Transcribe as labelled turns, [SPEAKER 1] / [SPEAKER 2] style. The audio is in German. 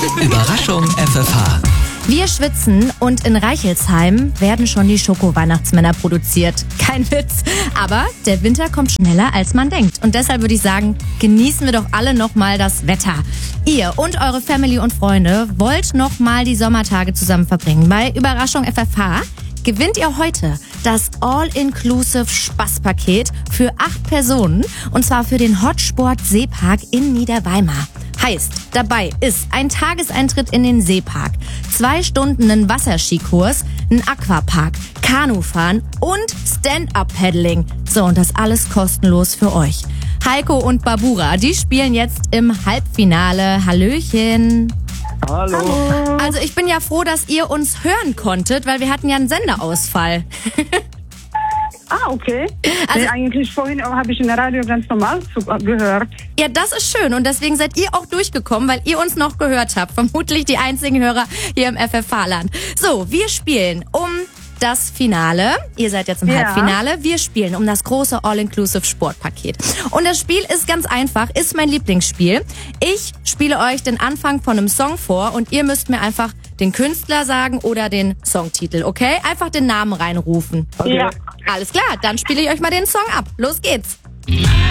[SPEAKER 1] Überraschung FFH.
[SPEAKER 2] Wir schwitzen und in Reichelsheim werden schon die Schoko-Weihnachtsmänner produziert. Kein Witz. Aber der Winter kommt schneller, als man denkt. Und deshalb würde ich sagen, genießen wir doch alle nochmal das Wetter. Ihr und eure Family und Freunde wollt nochmal die Sommertage zusammen verbringen. Bei Überraschung FFH gewinnt ihr heute das All-Inclusive Spaßpaket für 8 Personen. Und zwar für den Hotsport Seepark in Niederweimar. Heißt, dabei ist ein Tageseintritt in den Seepark, 2 Stunden ein Wasserskikurs, ein Aquapark, Kanufahren und Stand-Up-Paddling. So, und das alles kostenlos für euch. Heiko und Babura, die spielen jetzt im Halbfinale. Hallöchen.
[SPEAKER 3] Hallo.
[SPEAKER 2] Also ich bin ja froh, dass ihr uns hören konntet, weil wir hatten ja einen Senderausfall.
[SPEAKER 3] Ah, okay.
[SPEAKER 2] Also-
[SPEAKER 3] Nee, eigentlich vorhin habe ich in der Radio ganz normal gehört.
[SPEAKER 2] Ja, das ist schön und deswegen seid ihr auch durchgekommen, weil ihr uns noch gehört habt. Vermutlich die einzigen Hörer hier im FFH-Land. So, wir spielen um das Finale. Ihr seid jetzt im
[SPEAKER 3] Ja.
[SPEAKER 2] Halbfinale. Wir spielen um das große All-Inclusive Sportpaket. Und das Spiel ist ganz einfach, ist mein Lieblingsspiel. Ich spiele euch den Anfang von einem Song vor und ihr müsst mir einfach den Künstler sagen oder den Songtitel, okay? Einfach den Namen reinrufen.
[SPEAKER 3] Ja.
[SPEAKER 2] Alles klar, dann spiele ich euch mal den Song ab. Los geht's.